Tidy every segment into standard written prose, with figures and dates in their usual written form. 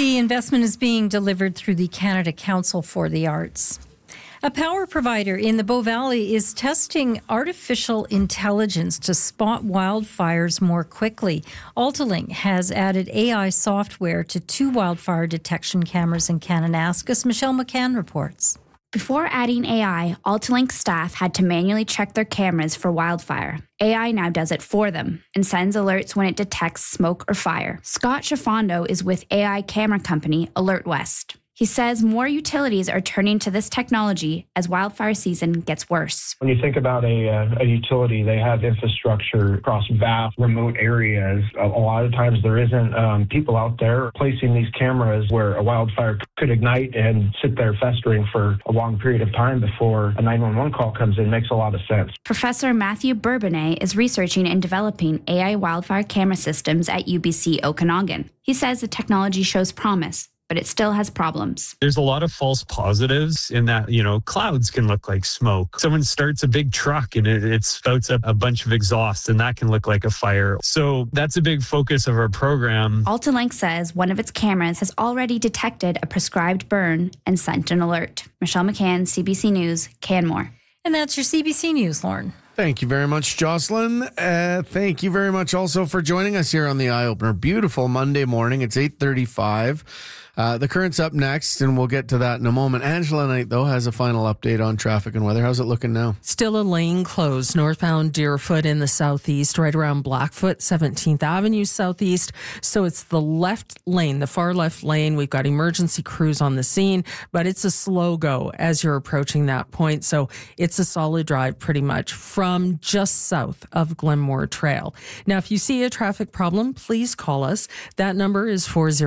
The investment is being delivered through the Canada Council for the Arts. A power provider in the Bow Valley is testing artificial intelligence to spot wildfires more quickly. AltaLink has added AI software to 2 wildfire detection cameras in Kananaskis. Michelle McCann reports. Before adding AI, AltaLink staff had to manually check their cameras for wildfire. AI now does it for them and sends alerts when it detects smoke or fire. Scott Schifondo is with AI camera company Alert West. He says more utilities are turning to this technology as wildfire season gets worse. When you think about a utility, they have infrastructure across vast remote areas. A lot of times there isn't people out there placing these cameras where a wildfire could ignite and sit there festering for a long period of time before a 911 call comes in. Makes a lot of sense. Professor Matthew Bourbonnais is researching and developing AI wildfire camera systems at UBC Okanagan. He says the technology shows promise, but it still has problems. There's a lot of false positives in that, clouds can look like smoke. Someone starts a big truck and it spouts up a bunch of exhaust, and that can look like a fire. So that's a big focus of our program. AltaLink says one of its cameras has already detected a prescribed burn and sent an alert. Michelle McCann, CBC News, Canmore. And that's your CBC News, Lauren. Thank you very much, Jocelyn. Thank you very much also for joining us here on the Eye Opener. Beautiful Monday morning. It's 8:35. The current's up next, and we'll get to that in a moment. Angela Knight, though, has a final update on traffic and weather. How's it looking now? Still a lane closed northbound Deerfoot in the southeast, right around Blackfoot, 17th Avenue southeast. So it's the left lane, the far left lane. We've got emergency crews on the scene, but it's a slow go as you're approaching that point. So it's a solid drive pretty much from just south of Glenmore Trail. Now, if you see a traffic problem, please call us. That number is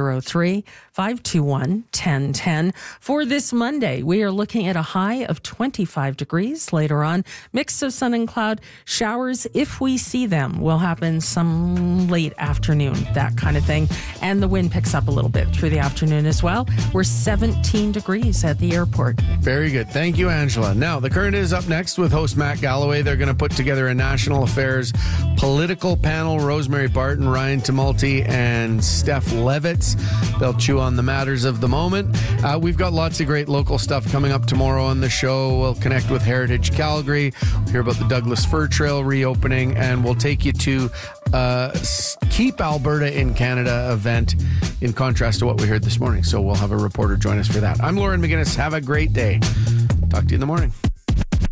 403-521-1010. For this Monday, we are looking at a high of 25 degrees. Later on, mix of sun and cloud. Showers, if we see them, will happen some late afternoon, that kind of thing. And the wind picks up a little bit through the afternoon as well. We're 17 degrees at the airport. Very good. Thank you, Angela. Now, The Current is up next with host Matt Galloway. They're going to put together a national affairs political panel. Rosemary Barton, Ryan Tumulty, and Steph Levitz. They'll chew on the matters of the moment. We've got lots of great local stuff coming up tomorrow on the show. We'll connect with Heritage Calgary. We'll hear about the Douglas Fir Trail reopening, and we'll take you to Keep Alberta in Canada event in contrast to what we heard this morning. So we'll have a reporter join us for that. I'm Lauren McGinnis. Have a great day. Talk to you in the morning.